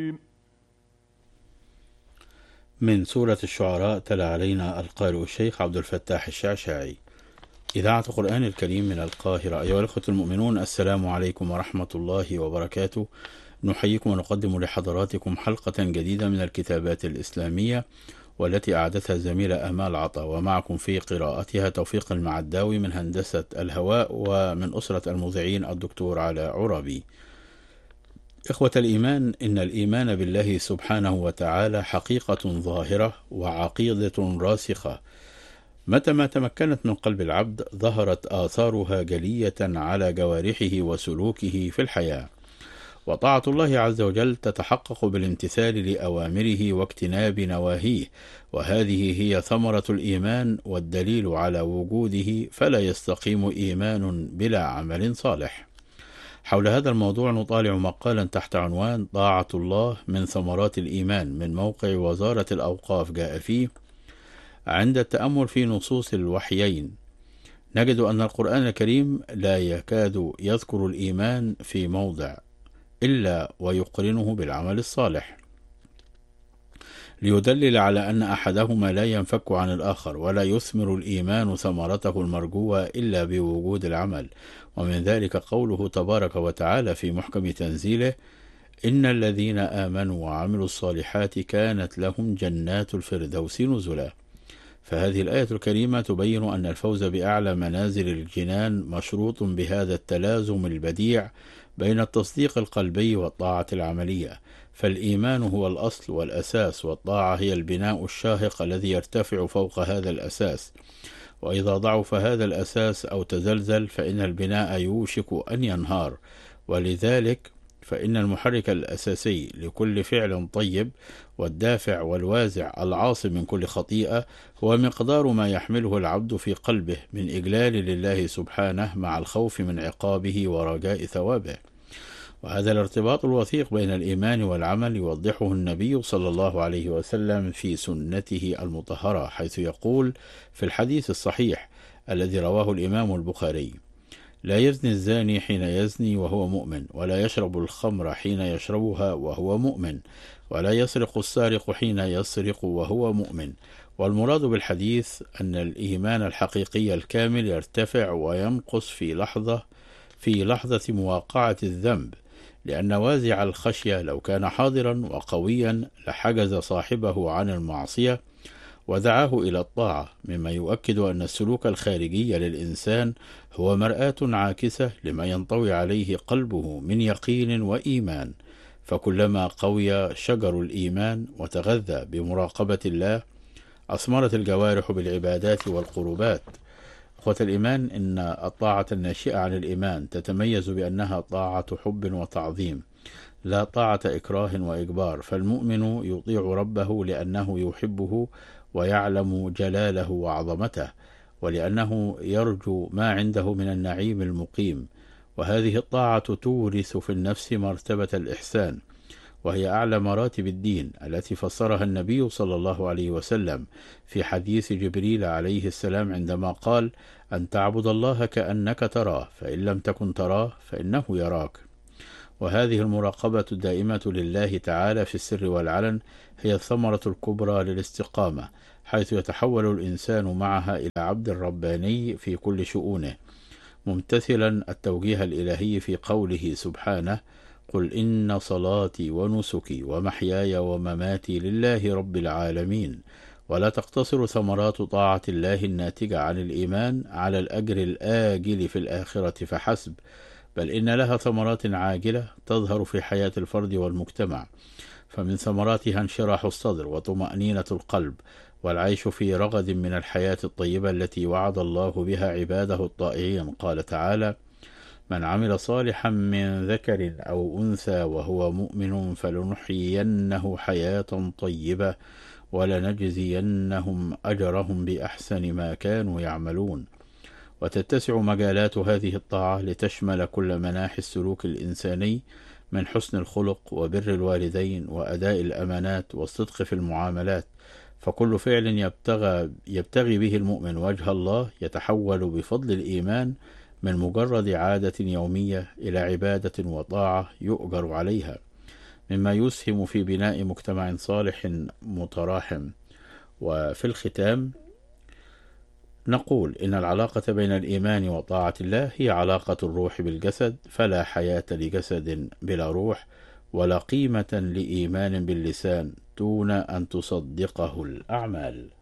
من سورة الشعراء تلا علينا القارئ الشيخ عبد الفتاح الشعشاعي. إذاعة القرآن الكريم من القاهرة. أيها الأخوة المؤمنون، السلام عليكم ورحمة الله وبركاته. نحييكم ونقدم لحضراتكم حلقة جديدة من الكتابات الإسلامية، والتي أعدتها الزميلة آمال عطا، ومعكم في قراءتها توفيق المعداوي من هندسة الهواء، ومن أسرة المذيعين الدكتور علاء عرابي. إخوة الإيمان، إن الإيمان بالله سبحانه وتعالى حقيقة ظاهرة وعقيدة راسخة. متى ما تمكنت من قلب العبد ظهرت آثارها جلية على جوارحه وسلوكه في الحياة. وطاعة الله عز وجل تتحقق بالامتثال لأوامره واجتناب نواهيه، وهذه هي ثمرة الإيمان والدليل على وجوده، فلا يستقيم إيمان بلا عمل صالح. حول هذا الموضوع نطالع مقالا تحت عنوان طاعة الله من ثمرات الإيمان من موقع وزارة الأوقاف. جاء فيه: عند التأمل في نصوص الوحيين نجد أن القرآن الكريم لا يكاد يذكر الإيمان في موضع إلا ويقرنه بالعمل الصالح، ليدلل على أن أحدهما لا ينفك عن الآخر، ولا يثمر الإيمان ثمرته المرجوة إلا بوجود العمل. ومن ذلك قوله تبارك وتعالى في محكم تنزيله: إن الذين آمنوا وعملوا الصالحات كانت لهم جنات الفردوس نزلا. فهذه الآية الكريمة تبين أن الفوز بأعلى منازل الجنان مشروط بهذا التلازم البديع بين التصديق القلبي والطاعة العملية. فالإيمان هو الأصل والأساس، والطاعة هي البناء الشاهق الذي يرتفع فوق هذا الأساس. وإذا ضعف هذا الأساس أو تزلزل فإن البناء يوشك أن ينهار. ولذلك فإن المحرك الأساسي لكل فعل طيب، والدافع والوازع العاصم من كل خطيئة، هو مقدار ما يحمله العبد في قلبه من إجلال لله سبحانه، مع الخوف من عقابه ورجاء ثوابه. وهذا الارتباط الوثيق بين الإيمان والعمل يوضحه النبي صلى الله عليه وسلم في سنته المطهرة، حيث يقول في الحديث الصحيح الذي رواه الإمام البخاري: لا يزني الزاني حين يزني وهو مؤمن، ولا يشرب الخمر حين يشربها وهو مؤمن، ولا يسرق السارق حين يسرق وهو مؤمن. والمراد بالحديث أن الإيمان الحقيقي الكامل يرتفع وينقص في لحظة مواقعة الذنب، لأن وازع الخشية لو كان حاضرا وقويا لحجز صاحبه عن المعصية ودعاه إلى الطاعة، مما يؤكد أن السلوك الخارجي للإنسان هو مرآة عاكسة لما ينطوي عليه قلبه من يقين وإيمان. فكلما قوي شجر الإيمان وتغذى بمراقبة الله أثمرت الجوارح بالعبادات والقربات. أخوة الإيمان، إن الطاعة الناشئة عن الإيمان تتميز بأنها طاعة حب وتعظيم، لا طاعة إكراه وإجبار. فالمؤمن يطيع ربه لأنه يحبه ويعلم جلاله وعظمته، ولأنه يرجو ما عنده من النعيم المقيم. وهذه الطاعة تورث في النفس مرتبة الإحسان، وهي أعلى مراتب الدين، التي فسرها النبي صلى الله عليه وسلم في حديث جبريل عليه السلام عندما قال: أن تعبد الله كأنك تراه، فإن لم تكن تراه فإنه يراك. وهذه المراقبة الدائمة لله تعالى في السر والعلن هي الثمرة الكبرى للاستقامة، حيث يتحول الإنسان معها إلى عبد رباني في كل شؤونه، ممتثلا التوجيه الإلهي في قوله سبحانه: قل إن صلاتي ونسكي ومحياي ومماتي لله رب العالمين. ولا تقتصر ثمرات طاعة الله الناتجة عن الإيمان على الأجر الآجل في الآخرة فحسب، بل إن لها ثمرات عاجلة تظهر في حياة الفرد والمجتمع. فمن ثمراتها انشراح الصدر وطمأنينة القلب، والعيش في رغد من الحياة الطيبة التي وعد الله بها عباده الطائعين. قال تعالى: من عمل صالحا من ذكر أو أنثى وهو مؤمن فلنحيينه حياة طيبة ولنجزينهم أجرهم بأحسن ما كانوا يعملون. وتتسع مجالات هذه الطاعة لتشمل كل مناحي السلوك الإنساني، من حسن الخلق وبر الوالدين وأداء الأمانات والصدق في المعاملات. فكل فعل يبتغي به المؤمن وجه الله يتحول بفضل الإيمان من مجرد عادة يومية إلى عبادة وطاعة يؤجر عليها. مما يسهم في بناء مجتمع صالح متراحم. وفي الختام نقول إن العلاقة بين الإيمان وطاعة الله هي علاقة الروح بالجسد، فلا حياة لجسد بلا روح، ولا قيمة لإيمان باللسان دون أن تصدقه الأعمال.